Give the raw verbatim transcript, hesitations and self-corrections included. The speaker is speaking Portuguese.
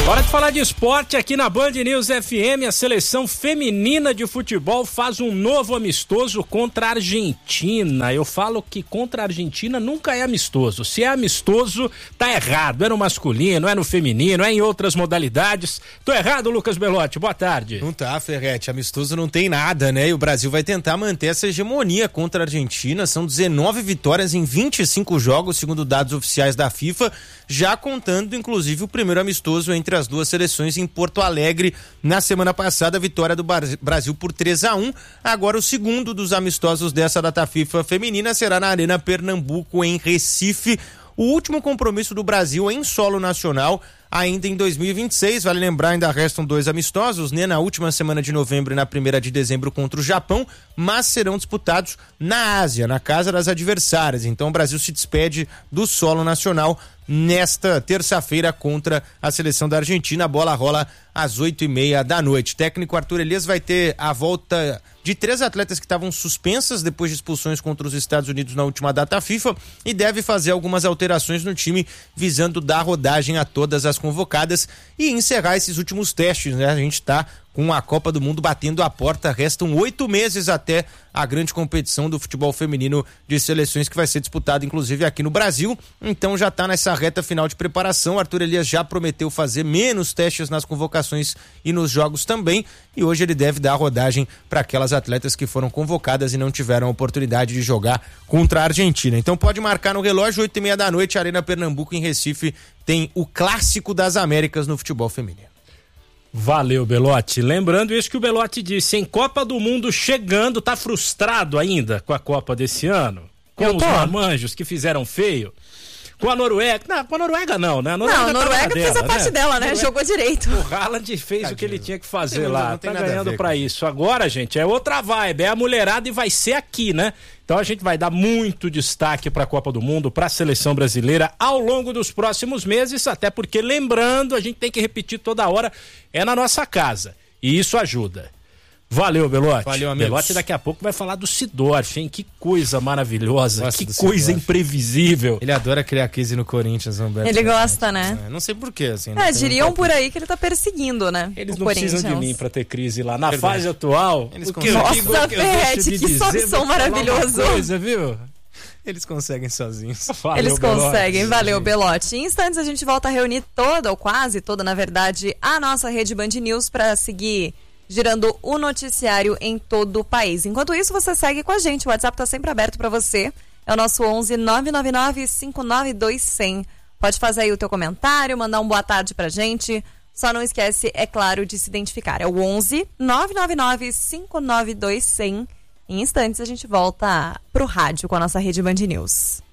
Hora de falar de esporte aqui na Band News F M. A seleção feminina de futebol faz um novo amistoso contra a Argentina. Eu falo que contra a Argentina nunca é amistoso. Se é amistoso, tá errado. É no masculino, é no feminino, é em outras modalidades. Tô errado, Lucas Belotti? Boa tarde. Não tá, Ferretti. Amistoso não tem nada, né? E o Brasil vai tentar manter essa hegemonia contra a Argentina. São dezenove vitórias em vinte e cinco jogos, segundo dados oficiais da FIFA, já contando, inclusive, o primeiro amistoso entre as duas seleções em Porto Alegre na semana passada, a vitória do Brasil por três a um. Agora o segundo dos amistosos dessa data FIFA feminina será na Arena Pernambuco, em Recife. O último compromisso do Brasil em solo nacional ainda em dois mil e vinte e seis, vale lembrar, ainda restam dois amistosos, né, na última semana de novembro e na primeira de dezembro contra o Japão, mas serão disputados na Ásia, na casa das adversárias. Então o Brasil se despede do solo nacional nesta terça-feira contra a seleção da Argentina. A bola rola às oito e meia da noite. Técnico Arthur Elias vai ter a volta de três atletas que estavam suspensas depois de expulsões contra os Estados Unidos na última data FIFA e deve fazer algumas alterações no time visando dar rodagem a todas as convocadas e encerrar esses últimos testes, né? A gente está com a Copa do Mundo batendo a porta, restam oito meses até a grande competição do futebol feminino de seleções que vai ser disputada inclusive aqui no Brasil, então já está nessa reta final de preparação. Arthur Elias já prometeu fazer menos testes nas convocações e nos jogos também, e hoje ele deve dar rodagem para aquelas atletas que foram convocadas e não tiveram a oportunidade de jogar contra a Argentina. Então pode marcar no relógio, oito e meia da noite, Arena Pernambuco em Recife, tem o Clássico das Américas no futebol feminino. Valeu, Belotti. Lembrando isso que o Belotti disse, em Copa do Mundo chegando, tá frustrado ainda com a Copa desse ano? Com os marmanjos que fizeram feio? Com a Noruega? Não, com a Noruega não, né? A Noruega não, a Noruega fez dela, a parte né? dela, né? Noruega... Jogou direito. O Haaland fez Tadinho. O que ele tinha que fazer tem, lá, não tem tá nada ganhando ver, pra isso. Agora, gente, é outra vibe, é a mulherada e vai ser aqui, né? Então a gente vai dar muito destaque pra Copa do Mundo, pra seleção brasileira ao longo dos próximos meses, até porque, lembrando, a gente tem que repetir toda hora, é na nossa casa. E isso ajuda. Valeu, Belotti. Valeu, amigos. Belotti daqui a pouco vai falar do Sidorf, hein? Que coisa maravilhosa, gosta que coisa Sidorf. Imprevisível. Ele adora criar crise no Corinthians, Humberto. Ele gosta, né? É, não sei porquê, assim. É, diriam um por aí que ele tá perseguindo, né? Eles o não precisam de mim pra ter crise lá. Na Verdade. fase atual, Eles o que eu Nossa, digo, o que eu deixo Ferretti, de que dizer, solução vou falar uma maravilhoso. coisa, viu? Eles conseguem sozinhos. Valeu, Eles conseguem, Belotti. valeu, Belotti. Em instantes a gente volta a reunir toda, ou quase toda, na verdade, a nossa rede Band News pra seguir girando o noticiário em todo o país. Enquanto isso, você segue com a gente. O WhatsApp está sempre aberto para você. É o nosso onze nove nove nove cinco nove dois zero zero. Pode fazer aí o teu comentário, mandar um boa tarde pra gente. Só não esquece, é claro, de se identificar. É o onze nove nove nove cinco nove dois zero zero. Em instantes a gente volta pro rádio com a nossa rede Band News.